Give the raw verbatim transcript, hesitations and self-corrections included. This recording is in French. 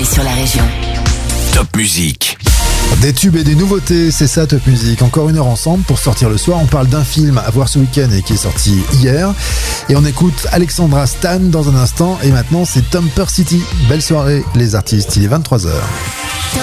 sur la région. Top Musique. Des tubes et des nouveautés, c'est ça Top Musique. Encore une heure ensemble pour sortir le soir. On parle d'un film à voir ce week-end et qui est sorti hier. Et on écoute Alexandra Stan dans un instant. Et maintenant, c'est Thumper City. Belle soirée les artistes, il est vingt-trois heures.